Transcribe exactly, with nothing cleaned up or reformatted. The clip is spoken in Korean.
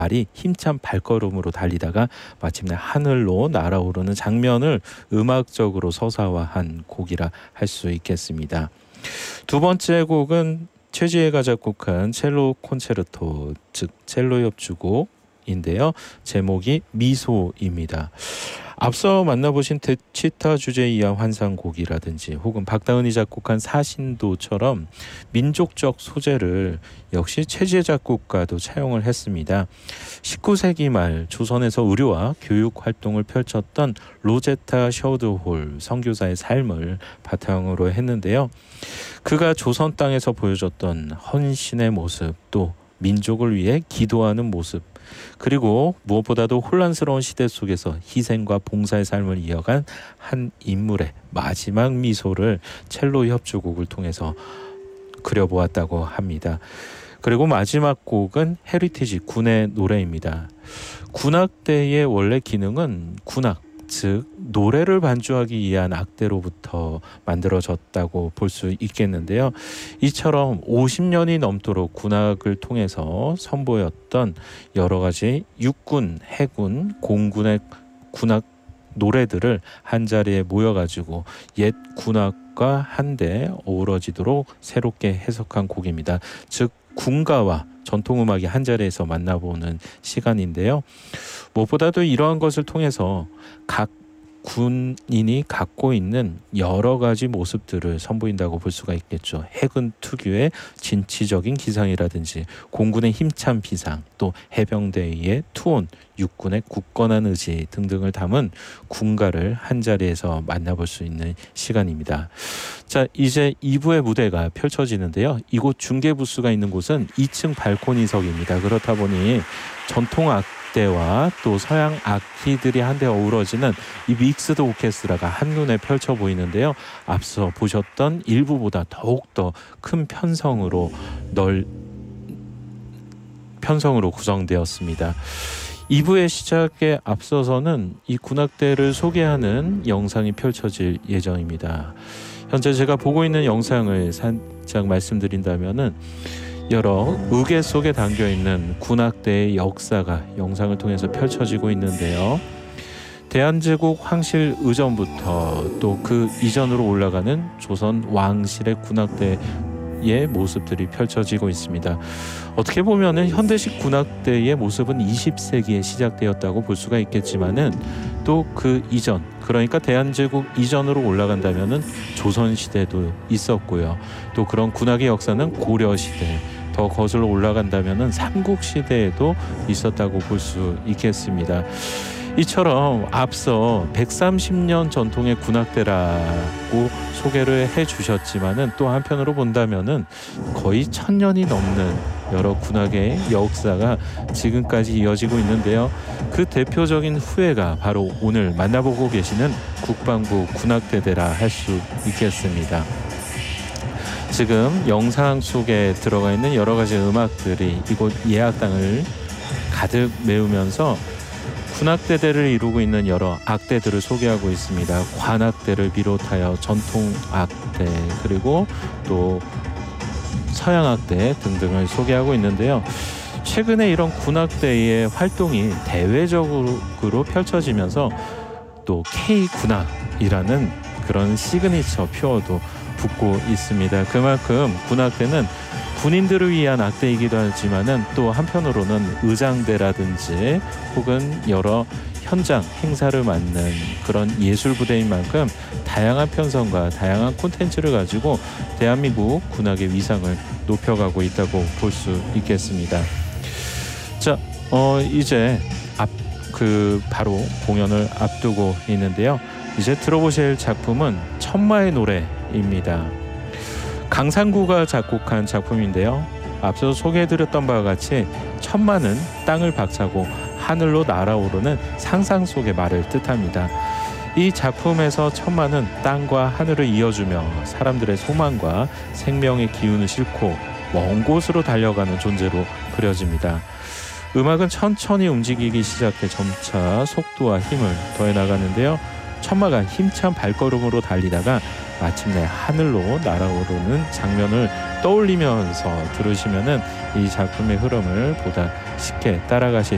말이 힘찬 발걸음으로 달리다가 마침내 하늘로 날아오르는 장면을 음악적으로 서사화한 곡이라 할 수 있겠습니다. 두 번째 곡은 최지혜가 작곡한 첼로 콘체르토, 즉 첼로 협주곡인데요. 제목이 미소입니다. 앞서 만나보신 데치타 주제 이하 환상곡이라든지 혹은 박다은이 작곡한 사신도처럼 민족적 소재를 역시 최지혜 작곡가도 차용을 했습니다. 십구 세기 말 조선에서 의료와 교육 활동을 펼쳤던 로제타 셔우드홀 선교사의 삶을 바탕으로 했는데요. 그가 조선 땅에서 보여줬던 헌신의 모습, 또 민족을 위해 기도하는 모습, 그리고 무엇보다도 혼란스러운 시대 속에서 희생과 봉사의 삶을 이어간 한 인물의 마지막 미소를 첼로 협주곡을 통해서 그려보았다고 합니다. 그리고 마지막 곡은 헤리티지 군의 노래입니다. 군악대의 원래 기능은 군악, 즉 노래를 반주하기 위한 악대로부터 만들어졌다고 볼 수 있겠는데요. 이처럼 오십 년이 넘도록 군악을 통해서 선보였던 여러 가지 육군, 해군, 공군의 군악 노래들을 한자리에 모여가지고 옛 군악과 한데 어우러지도록 새롭게 해석한 곡입니다. 즉 군가와 전통음악이 한자리에서 만나보는 시간인데요. 무엇보다도 이러한 것을 통해서 각 군인이 갖고 있는 여러 가지 모습들을 선보인다고 볼 수가 있겠죠. 해군 특유의 진취적인 기상이라든지 공군의 힘찬 비상, 또 해병대의 투혼, 육군의 굳건한 의지 등등을 담은 군가를 한자리에서 만나볼 수 있는 시간입니다. 자, 이제 이 부의 무대가 펼쳐지는데요. 이곳 중계부스가 있는 곳은 이 층 발코니석입니다. 그렇다 보니 전통 악대와 또 서양 악기들이 한데 어우러지는 이 믹스드 오케스트라가 한눈에 펼쳐 보이는데요. 앞서 보셨던 일부보다 더욱더 큰 편성으로 널 편성으로 구성되었습니다. 이 부의 시작에 앞서서는 이 군악대를 소개하는 영상이 펼쳐질 예정입니다. 현재 제가 보고 있는 영상을 살짝 말씀드린다면은 여러 의계 속에 담겨있는 군악대의 역사가 영상을 통해서 펼쳐지고 있는데요. 대한제국 황실 의전부터 또 그 이전으로 올라가는 조선 왕실의 군악대의 모습들이 펼쳐지고 있습니다. 어떻게 보면은 현대식 군악대의 모습은 이십 세기에 시작되었다고 볼 수가 있겠지만은 또 그 이전, 그러니까 대한제국 이전으로 올라간다면은 조선시대도 있었고요. 또 그런 군악의 역사는 고려시대, 더 거슬러 올라간다면은 삼국시대에도 있었다고 볼 수 있겠습니다. 이처럼 앞서 백삼십 년 전통의 군악대라고 소개를 해주셨지만은 또 한편으로 본다면은 거의 천 년이 넘는 여러 군악의 역사가 지금까지 이어지고 있는데요. 그 대표적인 후예가 바로 오늘 만나보고 계시는 국방부 군악대대라 할 수 있겠습니다. 지금 영상 속에 들어가 있는 여러 가지 음악들이 이곳 예악당을 가득 메우면서 군악대대를 이루고 있는 여러 악대들을 소개하고 있습니다. 관악대를 비롯하여 전통악대, 그리고 또 서양악대 등등을 소개하고 있는데요. 최근에 이런 군악대의 활동이 대외적으로 펼쳐지면서 또 K군악이라는 그런 시그니처 표어도 붙고 있습니다. 그만큼 군악대는 군인들을 위한 악대이기도 하지만은 또 한편으로는 의장대라든지 혹은 여러 현장 행사를 맡는 그런 예술 부대인 만큼 다양한 편성과 다양한 콘텐츠를 가지고 대한민국 군악의 위상을 높여가고 있다고 볼 수 있겠습니다. 자, 어, 이제 앞 그 바로 공연을 앞두고 있는데요. 이제 들어보실 작품은 천마의 노래입니다. 강상구가 작곡한 작품인데요. 앞서 소개해드렸던 바와 같이 천마는 땅을 박차고 하늘로 날아오르는 상상 속의 말을 뜻합니다. 이 작품에서 천마는 땅과 하늘을 이어주며 사람들의 소망과 생명의 기운을 싣고 먼 곳으로 달려가는 존재로 그려집니다. 음악은 천천히 움직이기 시작해 점차 속도와 힘을 더해 나가는데요. 천마가 힘찬 발걸음으로 달리다가 마침내 하늘로 날아오르는 장면을 떠올리면서 들으시면은 이 작품의 흐름을 보다 쉽게 따라가실